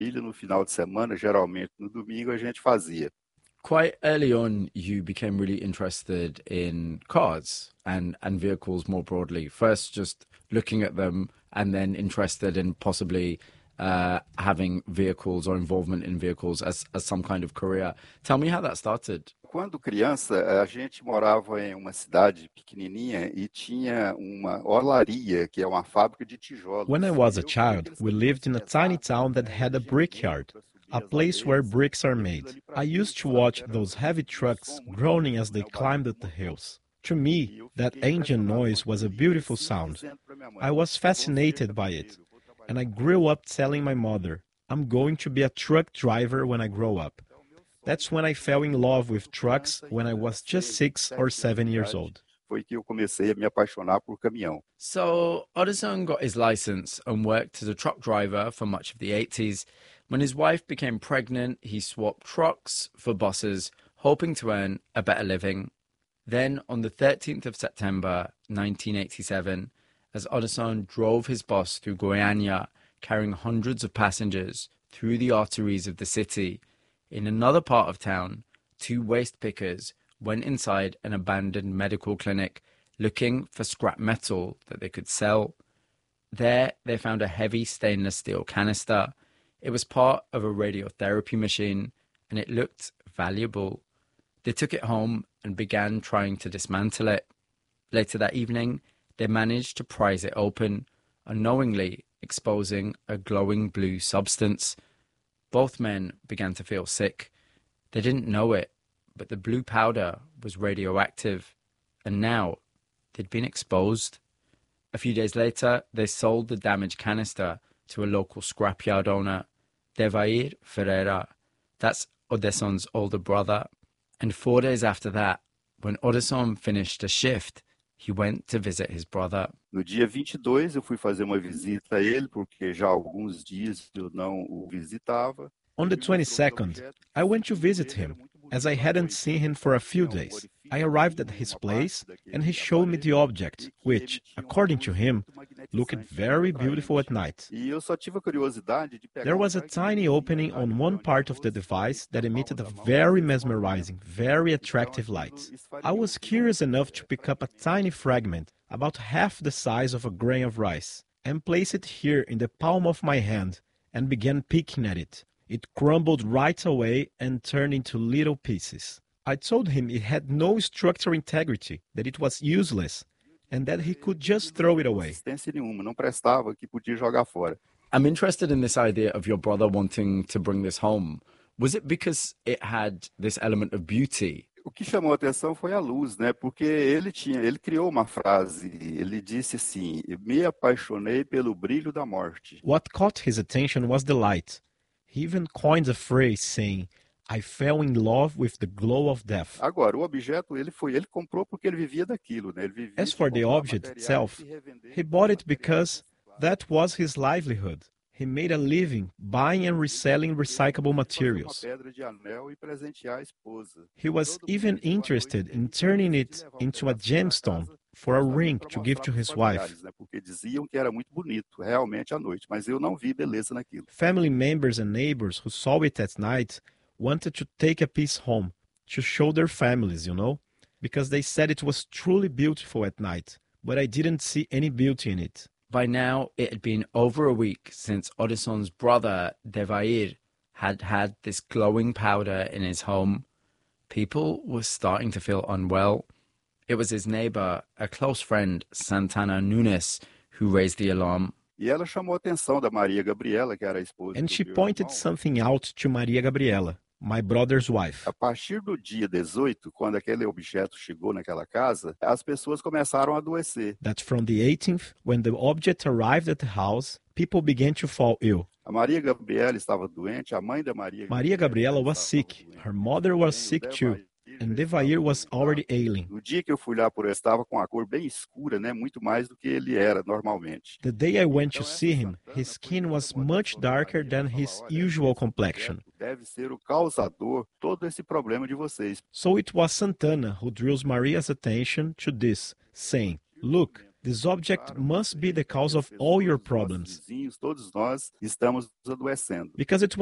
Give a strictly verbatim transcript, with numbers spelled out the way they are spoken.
família no final de semana, geralmente no domingo, a gente fazia. Quite early on, you became really interested in cars and, and vehicles more broadly. First, just looking at them, and then interested in possibly uh, having vehicles or involvement in vehicles as, as some kind of career. Tell me how that started. Quando criança, a gente morava em uma cidade pequenininha e tinha uma olaria, que é uma fábrica de tijolos. When I was a child, we lived in a tiny town that had a brickyard, a place where bricks are made. I used to watch those heavy trucks groaning as they climbed up the hills. To me, that engine noise was a beautiful sound. I was fascinated by it, and I grew up telling my mother, I'm going to be a truck driver when I grow up. That's when I fell in love with trucks when I was just six or seven years old. Foi que eu comecei a me apaixonar por caminhão. So Odyssean got his license and worked as a truck driver for much of the eighties. When his wife became pregnant, he swapped trucks for buses, hoping to earn a better living. Then, on the thirteenth of September nineteen eighty-seven, as Odyssean drove his bus through Goiânia, carrying hundreds of passengers through the arteries of the city, in another part of town, two waste pickers went inside an abandoned medical clinic looking for scrap metal that they could sell. There, they found a heavy stainless steel canister. It was part of a radiotherapy machine, and it looked valuable. They took it home and began trying to dismantle it. Later that evening, they managed to prise it open, unknowingly exposing a glowing blue substance. Both men began to feel sick. They didn't know it, but the blue powder was radioactive, and now they'd been exposed. A few days later, they sold the damaged canister to a local scrapyard owner, Devair Ferreira. That's Odyssean's older brother. And four days after that, when Odyssean finished a shift, he went to visit his brother. No dia vinte e dois, eu fui fazer uma visita a ele, porque já há alguns dias eu não o visitava. On the twenty-second, I went to visit him, as I hadn't seen him for a few days. I arrived at his place, and he showed me the object, which, according to him, looked very beautiful at night. There was a tiny opening on one part of the device that emitted a very mesmerizing, very attractive light. I was curious enough to pick up a tiny fragment, about half the size of a grain of rice, and place it here in the palm of my hand, and began picking at it. It crumbled right away and turned into little pieces. I told him it had no structural integrity, that it was useless, and that he could just throw it away. I'm interested in this idea of your brother wanting to bring this home. Was it because it had this element of beauty? O que chamou a atenção foi a luz, né? Porque ele tinha, ele criou uma frase, ele disse assim: "Me apaixonei pelo brilho da morte." What caught his attention was the light. He even coined a phrase saying, I fell in love with the glow of death. Agora, o objeto ele foi, ele comprou porque ele vivia daquilo, né? Ele vivia As for the object itself, he bought it because that was his livelihood. He made a living buying and reselling recyclable materials. He was even interested in turning it into a gemstone for a ring to give to his wife. Family members and neighbors who saw it at night wanted to take a piece home to show their families, you know, because they said it was truly beautiful at night, but I didn't see any beauty in it. By now, it had been over a week since Odyssean's brother, Devair, had had this glowing powder in his home. People were starting to feel unwell. It was his neighbor, a close friend, Santana Nunes, who raised the alarm. And she pointed something out to Maria Gabriela, my brother's wife. A partir do dia dezoito, quando aquele objeto chegou naquela casa, as pessoas começaram a adoecer. That from the eighteenth, when the object arrived at the house, people began to fall ill. A Maria Gabriela estava doente, a mãe da Maria Maria Gabriela was sick. Her mother was sick too. And Devair was already ailing. No dia que eu fui lá por ele, estava com a cor bem escura, né, muito mais do que ele era normalmente. The day I went to see him, his skin was much darker than his usual complexion. Deve ser o causador todo esse problema de vocês. So it was Santana who drew Maria's attention to this, saying, "Look, This object must be the cause of all your problems, Todos nós estamos adoecendo. because it